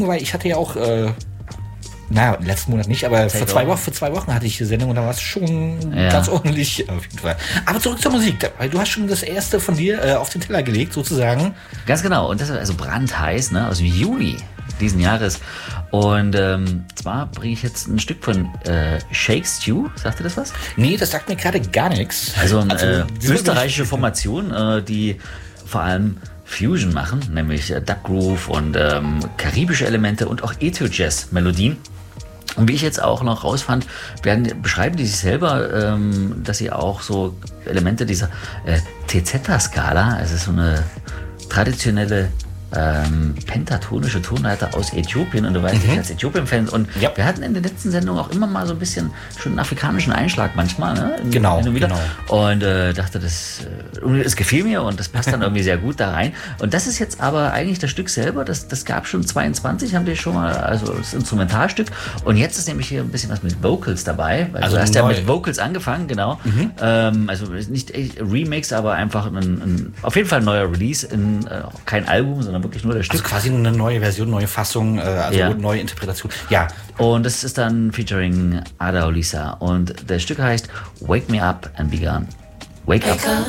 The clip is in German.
weil ich hatte ja auch, letzten Monat nicht, aber vor 2 Wochen hatte ich die Sendung und da war es schon ganz ordentlich auf jeden Fall. Aber zurück zur Musik, weil du hast schon das erste von dir auf den Teller gelegt, sozusagen. Ganz genau, und das ist also brandheiß, ne, aus dem Juni diesen Jahres. Und zwar bringe ich jetzt ein Stück von Shake Stew. Sagt ihr das was? Nee, das sagt mir gerade gar nichts. Also eine österreichische Formation, die vor allem Fusion machen, nämlich Dub Groove und karibische Elemente und auch Ethio-Jazz-Melodien. Und wie ich jetzt auch noch rausfand, beschreiben die sich selber, dass sie auch so Elemente dieser TZ-Skala, also so eine traditionelle pentatonische Tonleiter aus Äthiopien, und du weißt, ich als Äthiopien-Fan, und wir hatten in der letzten Sendung auch immer mal so ein bisschen schon einen afrikanischen Einschlag manchmal, ne? Genau. Und dachte, es gefiel mir und das passt dann irgendwie sehr gut da rein. Und das ist jetzt aber eigentlich das Stück selber, das gab schon 22, haben die schon mal, also das Instrumentalstück, und jetzt ist nämlich hier ein bisschen was mit Vocals dabei, weil also du hast ja mit Vocals angefangen, genau. Also nicht Remix, aber einfach auf jeden Fall ein neuer Release, kein Album, sondern wirklich nur das Stück. Also quasi eine neue Version, neue Fassung, neue Interpretation. Ja. Und das ist dann featuring Ada Olisa. Und das Stück heißt Wake Me Up and Be Gone. Wake up.